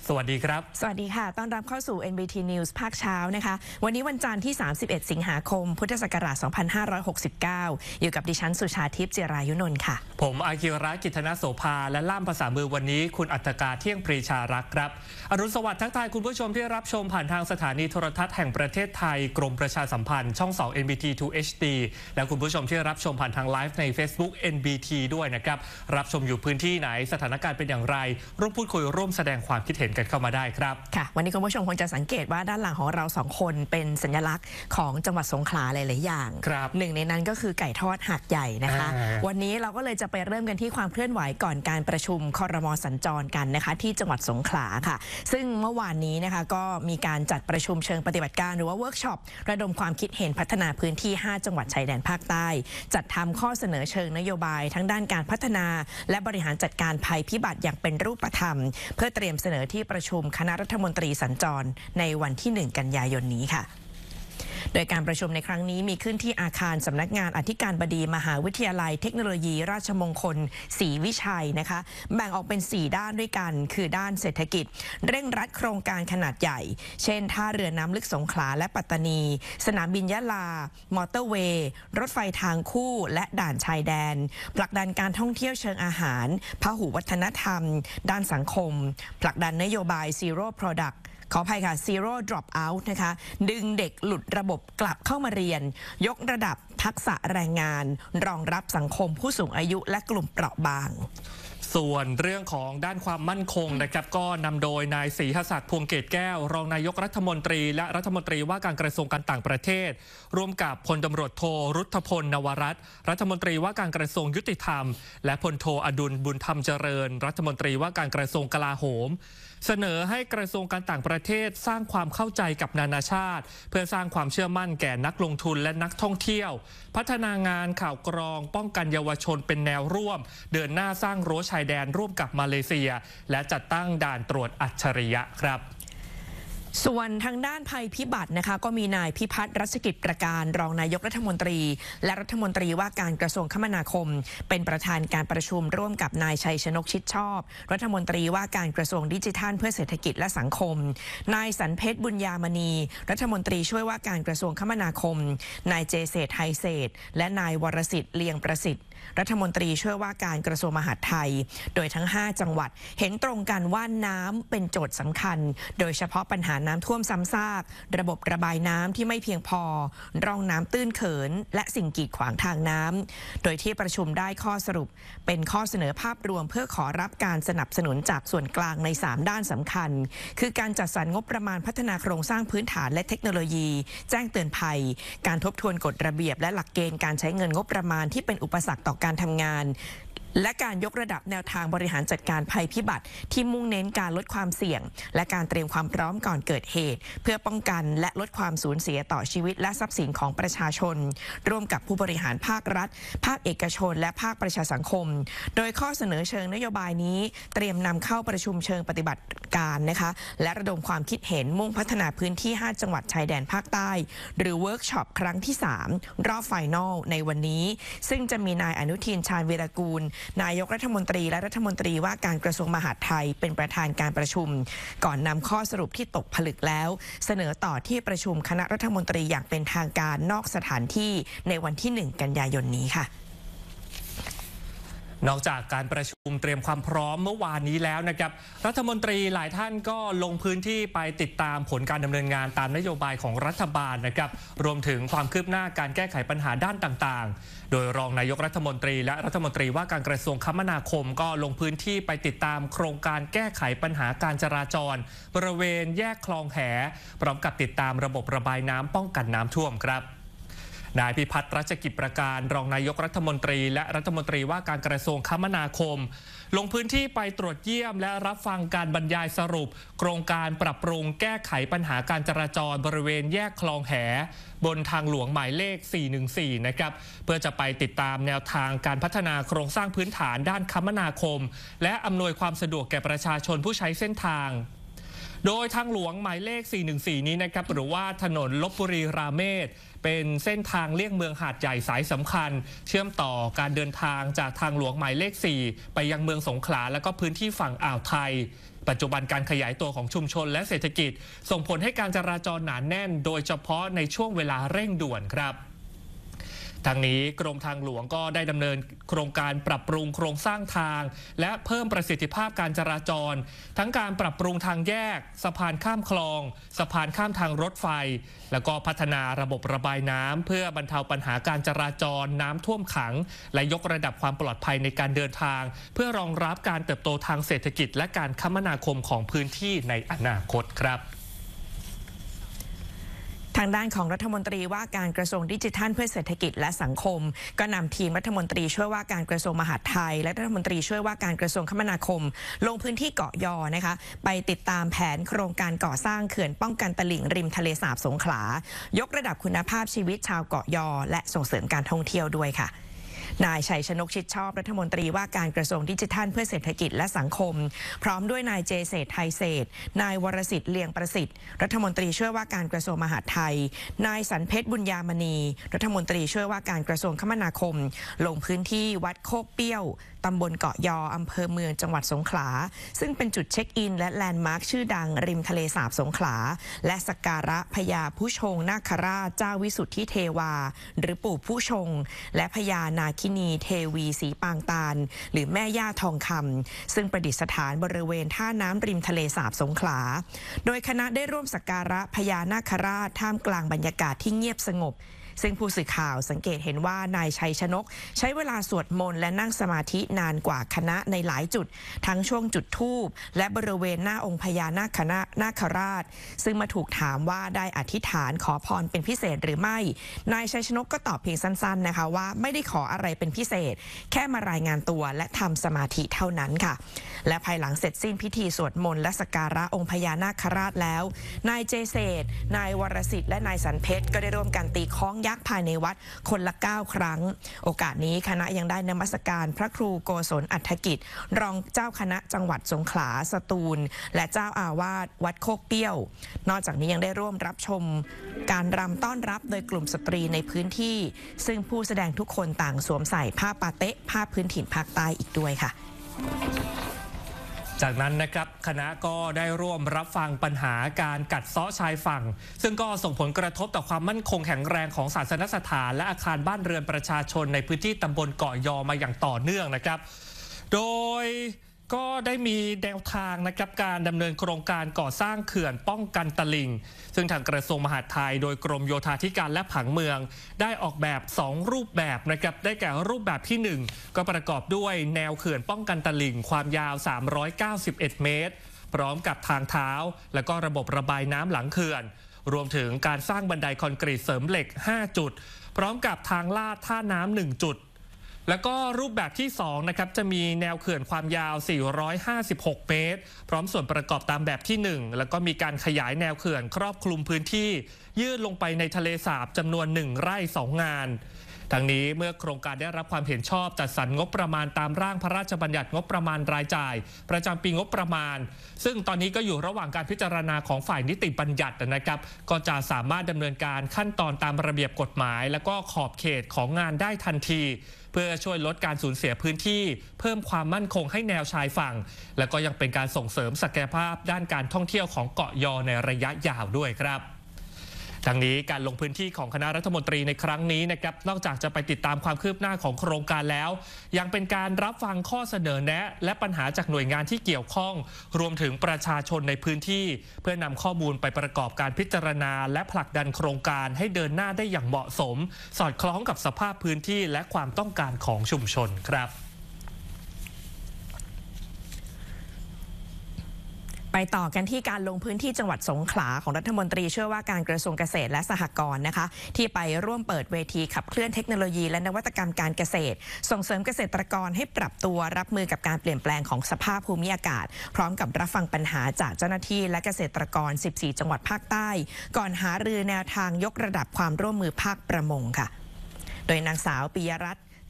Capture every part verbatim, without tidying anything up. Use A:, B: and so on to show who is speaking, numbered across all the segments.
A: สวัสดีครับ
B: สวัสดีค่ะต้อนรับเข้าสู่ เอ็น บี ที News ภาคเช้านะคะวันนี้วันจันทร์ที่สามสิบเอ็ดสิงหาคมพุทธศักราชสองพันห้าร้อยหกสิบเก้าอยู่กับดิฉันสุชาทิพย์จิรายุนนท์ค่ะ
A: ผมอาคิระกิตนโสภาและล่ามภาษามือวันนี้คุณอัตกาเที่ยงปรีชารักษ์ครับอรุณสวัสดิ์ทักทายคุณผู้ชมที่รับชมผ่านทางสถานีโทรทัศน์แห่งประเทศไทยกรมประชาสัมพันธ์ช่องสอง เอ็น บี ที ทู เอช ดี และคุณผู้ชมที่รับชมผ่านทางไลฟ์ใน Facebook เอ็น บี ที ด้วยนะครับรับชมอยู่พื้นที่ไหนสถานการณ์เป็นอย่างไรร่วมพูดคุยร่วมแสดงความคิดเห็นกันเข้ามาได้ครับ
B: ค่ะวันนี้คุณผู้ชมคงจะสังเกตว่าด้านหลังของเราสองคนเป็นสัญลักษณ์ของจังหวัดสงขลาหลายๆอย่างหนึ่งในนั้นก็คือไก่ทอดหาดใหญ่นะคะวันนี้เราก็เลยจะไปเริ่มกันที่ความเคลื่อนไหวก่อนการประชุมครม.สัญจรกันนะคะที่จังหวัดสงขลาค่ะซึ่งเมื่อวานนี้นะคะก็มีการจัดประชุมเชิงปฏิบัติการหรือว่าเวิร์กช็อประดมความคิดเห็นพัฒนาพื้นที่ห้าจังหวัดชายแดนภาคใต้จัดทำข้อเสนอเชิงนโยบายทั้งด้านการพัฒนาและบริหารจัดการภัยพิบัติอย่างเป็นรูปธรรมเพื่อเตรียมเสนอที่ประชุมคณะรัฐมนตรีสัญจรในวันที่หนึ่งกันยายนนี้ค่ะโดยการประชุมในครั้งนี้มีขึ้นที่อาคารสำนักงานอธิการบดีมหาวิทยาลัยเทคโนโลยีราชมงคลศรีวิชัยนะคะแบ่งออกเป็นสี่ด้านด้วยกันคือด้านเศรษฐกิจเร่งรัดโครงการขนาดใหญ่เช่นท่าเรือน้ำลึกสงขลาและปัตตานีสนามบินยะลามอเตอร์เวย์รถไฟทางคู่และด่านชายแดนผลักดันการท่องเที่ยวเชิงอาหารพหุวัฒนธรรมด้านสังคมผลักดันนโยบาย Zero Productขออภัยค่ะ Zero Drop Out นะคะดึงเด็กหลุดระบบกลับเข้ามาเรียนยกระดับทักษะแรงงานรองรับสังคมผู้สูงอายุและกลุ่มเปราะบาง
A: ส่วนเรื่องของด้านความมั่นคงนะครับก็นำโดยนายศรีหศักดิ์พวงเกตแก้วรองนายกรัฐมนตรีและรัฐมนตรีว่าการกระทรวงการต่างประเทศร่วมกับพลตำรวจโทรุทธพลนวรัตน์รัฐมนตรีว่าการกระทรวงยุติธรรมและพลโทอดุลบุญธรรมเจริญรัฐมนตรีว่าการกระทรวงกลาโหมเสนอให้กระทรวงการต่างประเทศสร้างความเข้าใจกับนานาชาติเพื่อสร้างความเชื่อมั่นแก่นักลงทุนและนักท่องเที่ยวพัฒนางานข่าวกรองป้องกันเยาวชนเป็นแนวร่วมเดินหน้าสร้างรั้วชายแดนร่วมกับมาเลเซียและจัดตั้งด่านตรวจอัจฉริยะครับ
B: ส่วนทางด้านภัยพิบัตินะคะก็มีนายพิพัฒน์รัชกิจประการรองนายกรัฐมนตรีและรัฐมนตรีว่าการกระทรวงคมนาคมเป็นประธานการประชุมร่วมกับนายชัยชนกชิดชอบรัฐมนตรีว่าการกระทรวงดิจิทัลเพื่อเศรษฐกิจและสังคมนายสันเพชรบุญญามณีรัฐมนตรีช่วยว่าการกระทรวงคมนาคมนายเจเศษไทยเศษและนายวรสิทธิ์เลียงประสิทธิ์รัฐมนตรีช่วยว่าการกระทรวงมหาดไทยโดยทั้งห้าจังหวัดเห็นตรงกันว่าน้ำเป็นโจทย์สำคัญโดยเฉพาะปัญหาน้ำท่วมซ้ำซากระบบระบายน้ำที่ไม่เพียงพอร่องน้ำตื้นเขินและสิ่งกีดขวางทางน้ำโดยที่ประชุมได้ข้อสรุปเป็นข้อเสนอภาพรวมเพื่อขอรับการสนับสนุนจากส่วนกลางในสามด้านสำคัญคือการจัดสรรงบประมาณพัฒนาโครงสร้างพื้นฐานและเทคโนโลยีแจ้งเตือนภัยการทบทวนกฎระเบียบและหลักเกณฑ์การใช้เงินงบประมาณที่เป็นอุปสรรคต่อการทำงานและการยกระดับแนวทางบริหารจัดการภัยพิบัติที่มุ่งเน้นการลดความเสี่ยงและการเตรียมความพร้อมก่อนเกิดเหตุเพื่อป้องกันและลดความสูญเสียต่อชีวิตและทรัพย์สินของประชาชนร่วมกับผู้บริหารภาครัฐภาคเอกชนและภาคประชาสังคมโดยข้อเสนอเชิงนโยบายนี้เตรียมนำเข้าประชุมเชิงปฏิบัติการนะคะและระดมความคิดเห็นมุ่งพัฒนาพื้นที่ห้าจังหวัดชายแดนภาคใต้หรือเวิร์กช็อปครั้งที่สามรอบไฟนอลในวันนี้ซึ่งจะมีนายอนุทินชาญวีรกูลนายกรัฐมนตรีและรัฐมนตรีว่าการกระทรวงมหาดไทยเป็นประธานการประชุมก่อนนำข้อสรุปที่ตกผลึกแล้วเสนอต่อที่ประชุมคณะรัฐมนตรีอย่างเป็นทางการนอกสถานที่ในวันที่หนึ่งกันยายนนี้ค่ะ
A: นอกจากการประชุมเตรียมความพร้อมเมื่อวานนี้แล้วนะครับรัฐมนตรีหลายท่านก็ลงพื้นที่ไปติดตามผลการดำเนินงานตามนโยบายของรัฐบาลนะครับรวมถึงความคืบหน้าการแก้ไขปัญหาด้านต่างๆโดยรองนายกรัฐมนตรีและรัฐมนตรีว่าการกระทรวงคมนาคมก็ลงพื้นที่ไปติดตามโครงการแก้ไขปัญหาการจราจรบริเวณแยกคลองแหพร้อมกับติดตามระบบระบายน้ำป้องกันน้ำท่วมครับนายพิพัฒน์รัชกิจประการรองนายกรัฐมนตรีและรัฐมนตรีว่าการกระทรวงคมนาคมลงพื้นที่ไปตรวจเยี่ยมและรับฟังการบรรยายสรุปโครงการปรับปรุงแก้ไขปัญหาการจราจรบริเวณแยกคลองแหบนทางหลวงหมายเลขสี่หนึ่งสี่นะครับเพื่อจะไปติดตามแนวทางการพัฒนาโครงสร้างพื้นฐานด้านคมนาคมและอำนวยความสะดวกแก่ประชาชนผู้ใช้เส้นทาง โดยทางหลวงหมายเลขสี่หนึ่งสี่นี้นะครับหรือว่าถนนลพบุรีราเมศเป็นเส้นทางเลี่ยงเมืองหาดใหญ่สายสำคัญเชื่อมต่อการเดินทางจากทางหลวงหมายเลขสี่ไปยังเมืองสงขลาและก็พื้นที่ฝั่งอ่าวไทยปัจจุบันการขยายตัวของชุมชนและเศรษฐกิจส่งผลให้การจราจรหนาแน่นโดยเฉพาะในช่วงเวลาเร่งด่วนครับทางนี้กรมทางหลวงก็ได้ดำเนินโครงการปรับปรุงโครงสร้างทางและเพิ่มประสิทธิภาพการจราจรทั้งการปรับปรุงทางแยกสะพานข้ามคลองสะพานข้ามทางรถไฟแล้วก็พัฒนาระบบระบายน้ำเพื่อบรรเทาปัญหาการจราจรน้ำท่วมขังและยกระดับความปลอดภัยในการเดินทางเพื่อรองรับการเติบโตทางเศรษฐกิจและการคมนาคมของพื้นที่ในอนาคตครับ
B: ทางด้านของรัฐมนตรีว่าการกระทรวงดิจิทัลเพื่อเศรษฐกิจและสังคมก็นำทีมรัฐมนตรีช่วยว่าการกระทรวงมหาดไทยและรัฐมนตรีช่วยว่าการกระทรวงคมนาคมลงพื้นที่เกาะยอนะคะไปติดตามแผนโครงการก่อสร้างเขื่อนป้องกันตลิ่งริมทะเลสาบสงขลายกระดับคุณภาพชีวิตชาวเกาะยอและส่งเสริมการท่องเที่ยวด้วยค่ะนายชัยชนกชิดชอบรัฐมนตรีว่าการกระทรวงดิจิทัลเพื่อเศรษฐกิจและสังคมพร้อมด้วยนายเจเศรษฐ์ไทยเศรษฐ์นายวรสิทธิ์เลียงประสิทธิ์รัฐมนตรีช่วยว่าการกระทรวงมหาดไทยนายสันเพชรบุญญามณีรัฐมนตรีช่วยว่าการกระทรวงคมนาคมลงพื้นที่วัดโคกเปี้ยวตำบลเกาะยออำเภอเมืองจังหวัดสงขลาซึ่งเป็นจุดเช็คอินและแลนด์มาร์คชื่อดังริมทะเลสาบสงขลาและสักการะพญาผู้ชงนาคราชเจ้าวิสุทธิเทวาหรือปู่ผู้ชงและพญานาคินีเทวีสีปางตาลหรือแม่ย่าทองคำซึ่งประดิษฐานบริเวณท่าน้ำริมทะเลสาบสงขลาโดยคณะได้ร่วมสักการะพญานาคราชท่ามกลางบรรยากาศที่เงียบสงบซึ่งผู้สื่อข่าวสังเกตเห็นว่านายชัยชนกใช้เวลาสวดมนต์และนั่งสมาธินานกว่าคณะในหลายจุดทั้งช่วงจุดธูปและบริเวณหน้าองค์พญานาคนาคราชซึ่งมาถูกถามว่าได้อธิษฐานขอพรเป็นพิเศษหรือไม่นายชัยชนกก็ตอบเพียงสั้นๆนะคะว่าไม่ได้ขออะไรเป็นพิเศษแค่มารายงานตัวและทำสมาธิเท่านั้นค่ะและภายหลังเสร็จสิ้นพิธีสวดมนต์และสักการะองค์พญานาคราชแล้วนายเจเศรษฐ์นายวรสิทธิ์และนายสันเพชรก็ได้ร่วมกันตีคล้องยักษ์ภายในวัดคนละเก้าครั้งโอกาสนี้คณะยังได้นมัสการพระครูโกศลอัฏฐกิจรองเจ้าคณะจังหวัดสงขลาสตูลและเจ้าอาวาสวัดโคกเปี้ยวนอกจากนี้ยังได้ร่วมรับชมการรำต้อนรับโดยกลุ่มสตรีในพื้นที่ซึ่งผู้แสดงทุกคนต่างสวมใส่ผ้าปาเต๊ะผ้าพื้นถิ่นภาคใต้อีกด้วยค่ะ
A: จากนั้นนะครับคณะก็ได้ร่วมรับฟังปัญหาการกัดเซาะชายฝั่งซึ่งก็ส่งผลกระทบต่อความมั่นคงแข็งแรงของศาสนสถานและอาคารบ้านเรือนประชาชนในพื้นที่ตำบลเกาะยอมาอย่างต่อเนื่องนะครับโดยก็ได้มีแนวทางนะครับการดำเนินโครงการก่อสร้างเขื่อนป้องกันตลิ่งซึ่งทางกระทรวงมหาดไทยโดยกรมโยธาธิการและผังเมืองได้ออกแบบสองรูปแบบนะครับได้แก่รูปแบบที่หนึ่งก็ประกอบด้วยแนวเขื่อนป้องกันตลิ่งความยาวสามร้อยเก้าสิบเอ็ดเมตรพร้อมกับทางเท้าและก็ระบบระบายน้ำหลังเขื่อนรวมถึงการสร้างบันไดคอนกรีตเสริมเหล็กห้าจุดพร้อมกับทางลาดท่าน้ำหนึ่งจุดแล้วก็รูปแบบที่สองนะครับจะมีแนวเขื่อนความยาวสี่ร้อยห้าสิบหกเมตรพร้อมส่วนประกอบตามแบบที่หนึ่งแล้วก็มีการขยายแนวเขื่อนครอบคลุมพื้นที่ยื่นลงไปในทะเลสาบจำนวนหนึ่งไร่สองงานทางนี้เมื่อโครงการได้รับความเห็นชอบจัดสรรงบประมาณตามร่างพระราชบัญญัติงบประมาณรายจ่ายประจำปีงบประมาณซึ่งตอนนี้ก็อยู่ระหว่างการพิจารณาของฝ่ายนิติบัญญัตินะครับก็จะสามารถดำเนินการขั้นตอนตามระเบียบกฎหมายและก็ขอบเขตของงานได้ทันทีเพื่อช่วยลดการสูญเสียพื้นที่เพิ่มความมั่นคงให้แนวชายฝั่งและก็ยังเป็นการส่งเสริมศักยภาพด้านการท่องเที่ยวของเกาะยอในระยะยาวด้วยครับดังนี้การลงพื้นที่ของคณะรัฐมนตรีในครั้งนี้นะครับนอกจากจะไปติดตามความคืบหน้าของโครงการแล้วยังเป็นการรับฟังข้อเสนอแนะและปัญหาจากหน่วยงานที่เกี่ยวข้องรวมถึงประชาชนในพื้นที่เพื่อนำข้อมูลไปประกอบการพิจารณาและผลักดันโครงการให้เดินหน้าได้อย่างเหมาะสมสอดคล้องกับสภาพพื้นที่และความต้องการของชุมชนครับ
B: ไปต่อกันที่การลงพื้นที่จังหวัดสงขลาของรัฐมนตรีช่วยว่าการกระทรวงเกษตรและสหกรณ์นะคะที่ไปร่วมเปิดเวทีขับเคลื่อนเทคโนโลยีและนวัตกรรมการเกษตรส่งเสริมเกษตรกรให้ปรับตัวรับมือกับการเปลี่ยนแปลงของสภาพภูมิอากาศพร้อมกับรับฟังปัญหาจากเจ้าหน้าที่และเกษตรกรสิบสี่จังหวัดภาคใต้ก่อนหารือแนวทางยกระดับความร่วมมือภาคประมงค่ะโดยนางสาวปิยรัตน์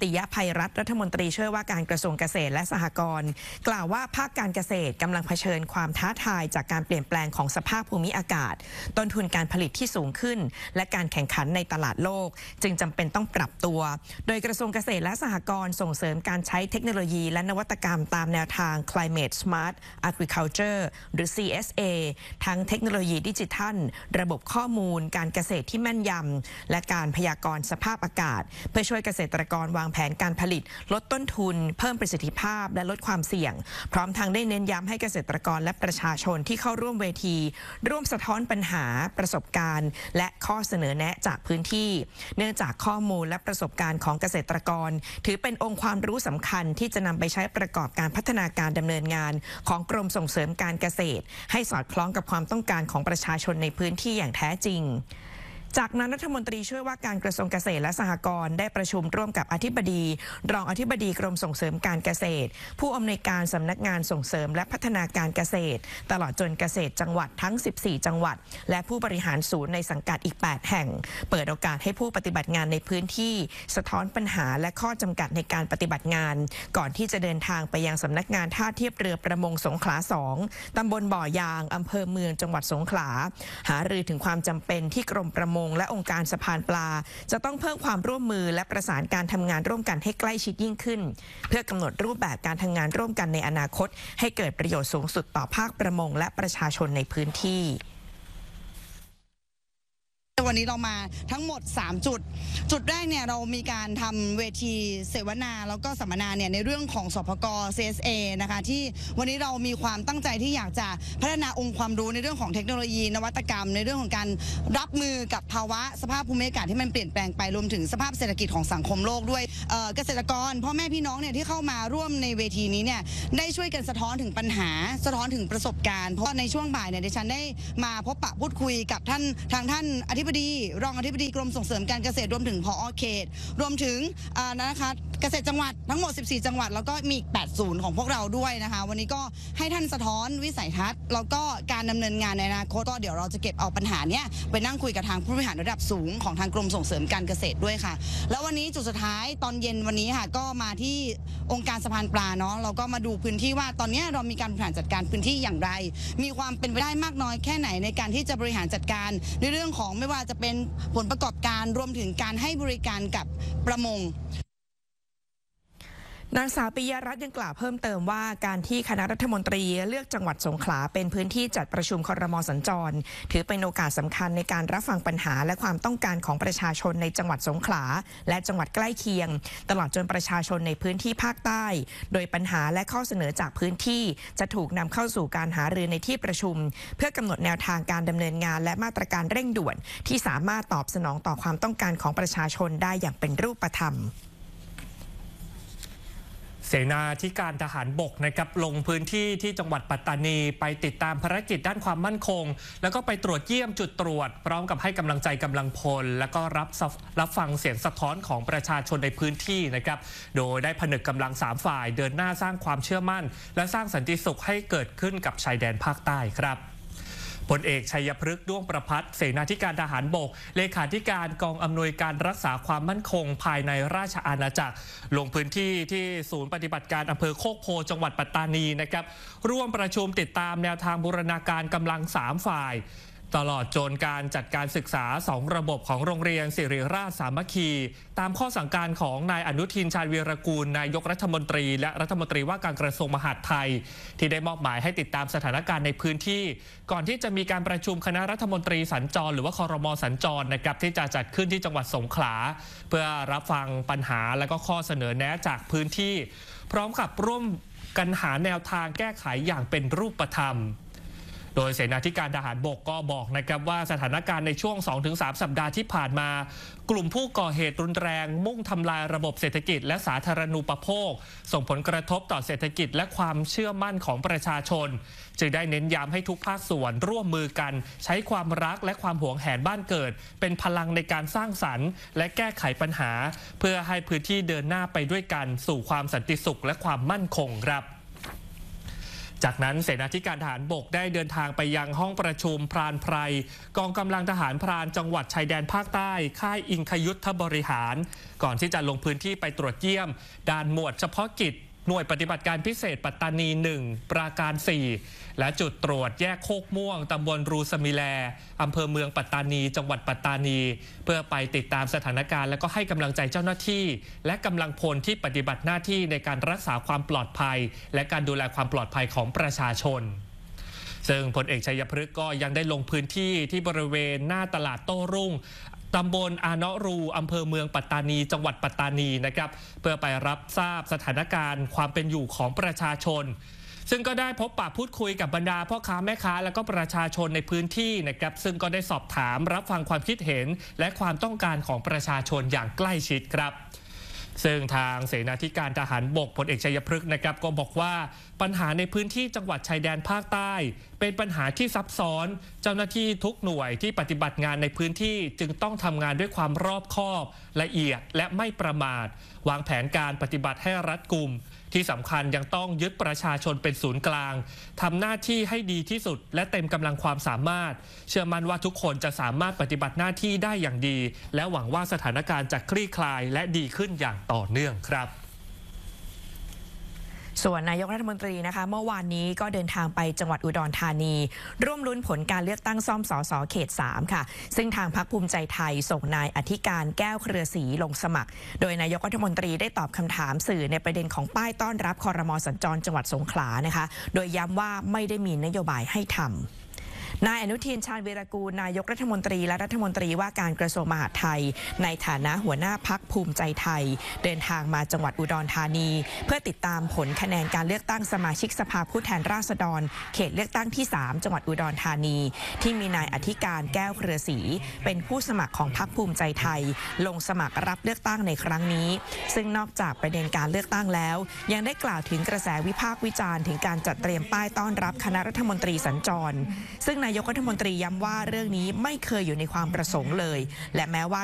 B: ติยภัยรัฐรัฐมนตรีช่วยว่าการกระทรวงเกษตรและสหกรณ์กล่าวว่าภาคการเกษตรกำลังเผชิญความท้าทายจากการเปลี่ยนแปลงของสภาพภูมิอากาศต้นทุนการผลิตที่สูงขึ้นและการแข่งขันในตลาดโลกจึงจำเป็นต้องปรับตัวโดยกระทรวงเกษตรและสหกรณ์ส่งเสริมการใช้เทคโนโลยีและนวัตกรรมตามแนวทาง Climate Smart Agriculture หรือ ซี เอส เอ ทั้งเทคโนโลยีดิจิทัลระบบข้อมูลการเกษตรที่แม่นยำและการพยากรณ์สภาพอากาศเพื่อช่วยเกษตรกรวางแผนการผลิตลดต้นทุนเพิ่มประสิทธิภาพและลดความเสี่ยงพร้อมทั้งได้เน้นย้ำให้เกษตรกรและประชาชนที่เข้าร่วมเวทีร่วมสะท้อนปัญหาประสบการณ์และข้อเสนอแนะจากพื้นที่เนื่องจากข้อมูลและประสบการณ์ของเกษตรกรถือเป็นองค์ความรู้สำคัญที่จะนำไปใช้ประกอบการพัฒนาการดำเนินงานของกรมส่งเสริมการเกษตรให้สอดคล้องกับความต้องการของประชาชนในพื้นที่อย่างแท้จริงจากนั้นรัฐมนตรีช่วยว่าการกระทรวงเกษตรและสหกรณ์ได้ประชุมร่วมกับอธิบดีรองอธิบดีกรมส่งเสริมการเกษตรผู้อำนวยการสำนักงานส่งเสริมและพัฒนาการเกษตรตลอดจนเกษตรจังหวัดทั้งสิบสี่จังหวัดและผู้บริหารศูนย์ในสังกัดอีกแปดแห่งเปิดโอกาสให้ผู้ปฏิบัติงานในพื้นที่สะท้อนปัญหาและข้อจำกัดในการปฏิบัติงานก่อนที่จะเดินทางไปยังสำนักงานท่าเทียบเรือประมงสงขลาสองตำบลบ่อยางอำเภอเมืองจังหวัดสงขลาหารือถึงความจำเป็นที่กรมประมงและองค์การสะพานปลาจะต้องเพิ่มความร่วมมือและประสานการทำงานร่วมกันให้ใกล้ชิดยิ่งขึ้นเพื่อกำหนดรูปแบบการทำงานร่วมกันในอนาคตให้เกิดประโยชน์สูงสุดต่อภาคประมงและประชาชนในพื้นที่
C: วันนี้เรามาทั้งหมดสามจุดจุดแรกเนี่ยเรามีการทำเวทีเสวนาแล้วก็สัมมนาเนี่ยในเรื่องของสปก ซี เอส เอ นะคะที่วันนี้เรามีความตั้งใจที่อยากจะพัฒนาองค์ความรู้ในเรื่องของเทคโนโลยีนวัตกรรมในเรื่องของการรับมือกับภาวะสภาพภูมิอากาศที่มันเปลี่ยนแปลงไปรวมถึงสภาพเศรษฐกิจของสังคมโลกด้วยเ, เกษตรกรพ่อแม่พี่น้องเนี่ยที่เข้ามาร่วมในเวทีนี้เนี่ยได้ช่วยกันสะท้อนถึงปัญหาสะท้อนถึงประสบการณ์เพราะว่าในช่วงบ่ายเนี่ยดิฉันได้มาพบปะพูดคุยกับท่านทางท่านอธิบดีรองอธิบดีกรมส่งเสริมการเกษตรรวมถึงผอ.เขตรวมถึงนะคะเกษตรจังหวัดทั้งหมดสิบสี่จังหวัดแล้วก็มีอีกแปดศูนย์ของพวกเราด้วยนะคะวันนี้ก็ให้ท่านสะท้อนวิสัยทัศน์แล้วก็การดำเนินงานในอนาคตก็เดี๋ยวเราจะเก็บเอาปัญหาเนี้ยไปนั่งคุยกับทางผู้บริหารระดับสูงของทางกรมส่งเสริมการเกษตรด้วยค่ะแล้ววันนี้จุดสุดท้ายตอนเย็นวันนี้ค่ะก็มาที่องค์การสะพานปลาเนาะเราก็มาดูพื้นที่ว่าตอนนี้เรามีการบริหารจัดการพื้นที่อย่างไรมีความเป็นไปได้มากน้อยแค่ไหนในการที่จะบริหารจัดการในเรื่องของไม่ว่าจะเป็นผลประกอบการรวมถึงการให้บริการกับประมง
B: นางสาวปิยรัตน์ยังกล่าวเพิ่มเติมว่าการที่คณะรัฐมนตรีเลือกจังหวัดสงขลาเป็นพื้นที่จัดประชุมครม.สัญจรถือเป็นโอกาสสำคัญในการรับฟังปัญหาและความต้องการของประชาชนในจังหวัดสงขลาและจังหวัดใกล้เคียงตลอดจนประชาชนในพื้นที่ภาคใต้โดยปัญหาและข้อเสนอจากพื้นที่จะถูกนำเข้าสู่การหารือในที่ประชุมเพื่อกำหนดแนวทางการดำเนินงานและมาตรการเร่งด่วนที่สามารถตอบสนองต่อความต้องการของประชาชนได้อย่างเป็นรูปธรรม
A: เสนาธิการทหารบกนะครับลงพื้นที่ที่จังหวัดปัตตานีไปติดตามภารกิจด้านความมั่นคงแล้วก็ไปตรวจเยี่ยมจุดตรวจพร้อมกับให้กำลังใจกำลังพลแล้วก็รับรับฟังเสียงสะท้อนของประชาชนในพื้นที่นะครับโดยได้ผนึกกำลังสามฝ่ายเดินหน้าสร้างความเชื่อมั่นและสร้างสันติสุขให้เกิดขึ้นกับชายแดนภาคใต้ครับพลเอกชัยพฤกษ์ด้วงประภัสเสนาธิการทหารบกเลขาธิการกองอำนวยการรักษาความมั่นคงภายในราชอาณาจักรลงพื้นที่ที่ศูนย์ปฏิบัติการอำเภอโคกโพจังหวัดปัตตานีนะครับร่วมประชุมติดตามแนวทางบูรณาการกำลังสามฝ่ายตลอดจนการจัดการศึกษาสองระบบของโรงเรียนศิริราชสามัคคีตามข้อสั่งการของนายอนุทินชาญวีรกูลนายกรัฐมนตรีและรัฐมนตรีว่าการกระทรวงมหาดไทยที่ได้มอบหมายให้ติดตามสถานการณ์ในพื้นที่ก่อนที่จะมีการประชุมคณะรัฐมนตรีสัญจรหรือว่าครม.สัญจรนะครับที่จะจัดขึ้นที่จังหวัดสงขลาเพื่อรับฟังปัญหาและก็ข้อเสนอแนะจากพื้นที่พร้อมกับร่วมกันหาแนวทางแก้ไขอย่างเป็นรูปธรรมโดยเสนาธิการทหารบกก็บอกนะครับว่าสถานการณ์ในช่วง สองถึงสาม สัปดาห์ที่ผ่านมากลุ่มผู้ก่อเหตุรุนแรงมุ่งทำลายระบบเศรษฐกิจและสาธารณูปโภคส่งผลกระทบต่อเศรษฐกิจและความเชื่อมั่นของประชาชนจึงได้เน้นย้ำให้ทุกภาคส่วนร่วมมือกันใช้ความรักและความหวงแหนบ้านเกิดเป็นพลังในการสร้างสรรค์และแก้ไขปัญหาเพื่อให้พื้นที่เดินหน้าไปด้วยกันสู่ความสันติสุขและความมั่นคงครับจากนั้นเสนาธิการทหารบกได้เดินทางไปยังห้องประชุมพรานไพรกองกำลังทหารพรานจังหวัดชายแดนภาคใต้ค่ายอิงคยุทธบริหารก่อนที่จะลงพื้นที่ไปตรวจเยี่ยมด่านหมวดเฉพาะกิจหน่วยปฏิบัติการพิเศษปัตตานีหนึ่งปราการสี่และจุดตรวจแยกโคกม่วงตำบลรูสมิแลอำเภอเมืองปัตตานีจังหวัดปัตตานีเพื่อไปติดตามสถานการณ์และก็ให้กำลังใจเจ้าหน้าที่และกำลังพลที่ปฏิบัติหน้าที่ในการรักษาความปลอดภัยและการดูแลความปลอดภัยของประชาชนซึ่งพลเอกชัยพฤกษ์ก็ยังได้ลงพื้นที่ที่บริเวณหน้าตลาดโต้รุ่งตำบลอาเนาะรูอำเภอเมืองปัตตานีจังหวัดปัตตานีนะครับเพื่อไปรับทราบสถานการณ์ความเป็นอยู่ของประชาชนซึ่งก็ได้พบปะพูดคุยกับบรรดาพ่อค้าแม่ค้าและก็ประชาชนในพื้นที่นะครับซึ่งก็ได้สอบถามรับฟังความคิดเห็นและความต้องการของประชาชนอย่างใกล้ชิดครับซึ่งทางเสนาธิการทหารบกพลเอกชัยพฤกษ์นะครับก็บอกว่าปัญหาในพื้นที่จังหวัดชายแดนภาคใต้เป็นปัญหาที่ซับซ้อนเจ้าหน้าที่ทุกหน่วยที่ปฏิบัติงานในพื้นที่จึงต้องทำงานด้วยความรอบคอบละเอียดและไม่ประมาทวางแผนการปฏิบัติให้รัดกุมที่สำคัญยังต้องยึดประชาชนเป็นศูนย์กลางทำหน้าที่ให้ดีที่สุดและเต็มกำลังความสามารถเชื่อมั่นว่าทุกคนจะสามารถปฏิบัติหน้าที่ได้อย่างดีและหวังว่าสถานการณ์จะคลี่คลายและดีขึ้นอย่างต่อเนื่องครับ
B: ส่วนนายกรัฐมนตรีนะคะเมื่อวานนี้ก็เดินทางไปจังหวัดอุดรธานีร่วมลุ้นผลการเลือกตั้งซ่อมสสเขตสามค่ะซึ่งทางพรรคภูมิใจไทยส่งนายอธิการแก้วเครือศรีลงสมัครโดยนายกรัฐมนตรีได้ตอบคำถามสื่อในประเด็นของป้ายต้อนรับครม.สัญจรจังหวัดสงขลานะคะโดยย้ำว่าไม่ได้มีนโยบายให้ทำนายอนุทินชาญวีรกูลนายกรัฐมนตรีและรัฐมนตรีว่าการกระทรวงมหาดไทยในฐานะหัวหน้าพรรคภูมิใจไทยเดินทางมาจังหวัดอุดรธานีเพื่อติดตามผลคะแนนการเลือกตั้งสมาชิกสภาผู้แทนราษฎรเขตเลือกตั้งที่สามจังหวัดอุดรธานีที่มีนายอธิการแก้วเครือศรีเป็นผู้สมัครของพรรคภูมิใจไทยลงสมัครรับเลือกตั้งในครั้งนี้ซึ่งนอกจากประเด็นการเลือกตั้งแล้วยังได้กล่าวถึงกระแสวิพากษ์วิจารณ์ถึงการจัดเตรียมป้ายต้อนรับคณะรัฐมนตรีสัญจรซึ่งนายกรัฐมนตรีย้ำว่าเรื่องนี้ไม่เคยอยู่ในความประสงค์เลยและแม้ว่า